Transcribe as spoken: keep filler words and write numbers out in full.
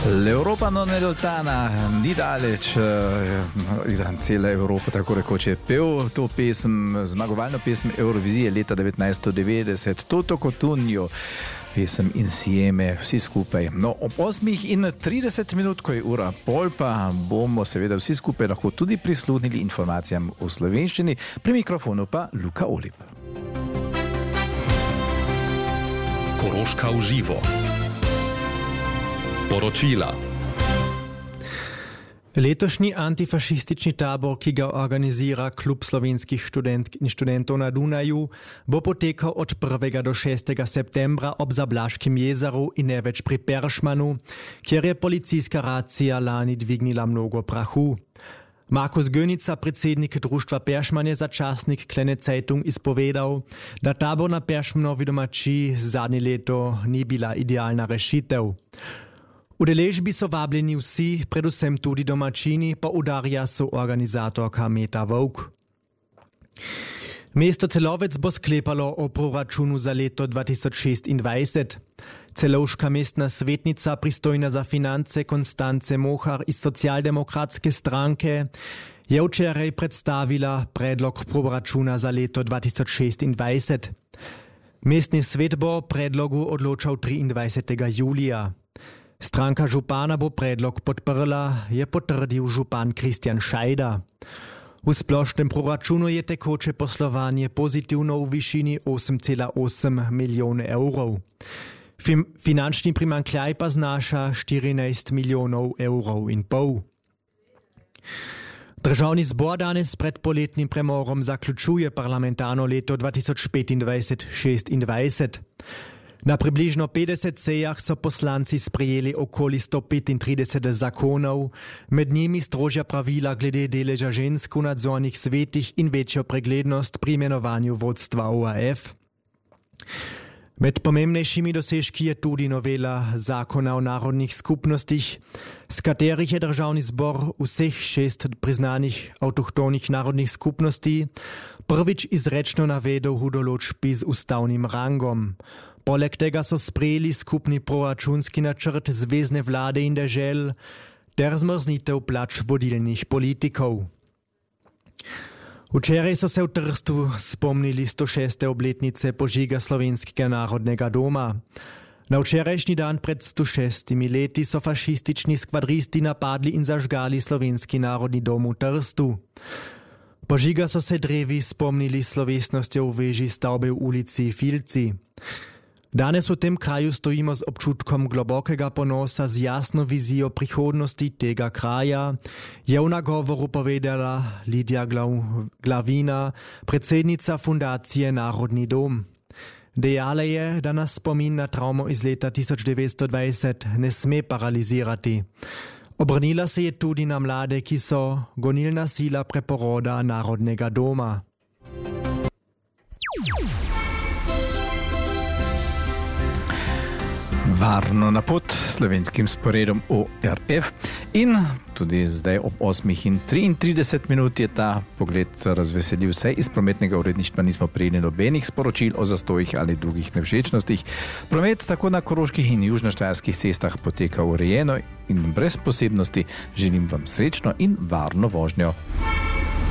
L'Europa non è lontana, ni daleč, cela Evropa tako rekoč je pel to pesem, zmagovalno pesem Eurovizije leta devetnajststo devetdeset, Toto Cutugno, pesem Insieme, vsi skupaj. No, ob osmih in trideset minut, ko je ura pol, pa bomo seveda vsi skupaj lahko tudi prisluhnili informacijam v slovenščini, pri mikrofonu pa Luka Olip. Koroška v živo. Poročila. Letošnji antifašistični tabor, ki ga organizira Klub slovenskih študentk in študentov na Dunaju, bo potekal od prvega do šestega septembra ob Zablaškem jezeru in ne več pri Peršmanu, kjer je policijska racija lani dvignila mnogo prahu. Markus Gönica, predsednik društva Peršman, je za časnik Kleine Zeitung izpovedal, da tabor na Peršmanovi domačiji zadnje leto ni bila idealna rešitev. Udeležbi so vabljeni vsi, predvsem tudi domačini, pa udarja soorganizatorka Meta Vovk. Mesto Celovec bo sklepalo o proračunu za leto dva tisoč šestindvajset. Celovška mestna svetnica, pristojna za finance, Konstance Mohar iz socialdemokratske stranke, je včeraj predstavila predlog proračuna za leto dva tisoč šestindvajset. Mestni svet bo o predlogu odločal triindvajsetega julija. Stranka župana bo predlog podprla, je potrdil župan Kristjan Šajda. V splošnem proračunu je tekoče poslovanje pozitivno v višini osem cela osem milijona evrov. Fin- finančni primanjkljaj pa znaša štirinajst milijonov evrov in pol. Državni zbor danes pred poletnim premorom zaključuje parlamentarno leto dva tisoč petindvajset šestindvajset. Na približno petdeset sejah so poslanci sprejeli okoli sto petintrideset zakonov, med njimi strožja pravila glede deleža žensk v nadzornih svetih in večjo preglednost pri imenovanju vodstva O A F. Med pomembnejšimi dosežki je tudi novela zakona o narodnih skupnostih, s katerih je državni zbor vseh šest priznanih avtohtonih narodnih skupnosti prvič izrečno navedel v določbi z ustavnim rangom. Poleg tega so sprejeli skupni proračunski načrt zvezne vlade in dežel ter zmrznitev plač vodilnih politikov. Včeraj so se v Trstu spomnili sto šeste obletnice požiga Slovenskega narodnega doma. Na včerajšnji dan pred sto šestimi leti so fašistični skvadristi napadli in zažgali Slovenski narodni dom v Trstu. Požiga so se drevi spomnili slovesnostjo v veži stavbe v ulici Filci. Danes v tem kraju stojimo z občutkom globokega ponosa, z jasno vizijo prihodnosti tega kraja, je v nagovoru povedala Lidija Glav- Glavina, predsednica fundacije Narodni dom. Dejala je, da nas spomin na travmo iz leta tisoč devetsto dvajset ne sme paralizirati. Obrnila se je tudi na mlade, ki so gonilna sila preporoda Narodnega doma. Varno na pot slovenskim sporedom O R F in tudi zdaj ob osmih in triintrideset minut je ta pogled razveselil vse. Iz prometnega uredništva nismo prejeli nobenih sporočil o zastojih ali drugih nevšečnostih. Promet tako na koroških in južnoštajerskih cestah poteka urejeno in brez posebnosti. Želim vam srečno in varno vožnjo.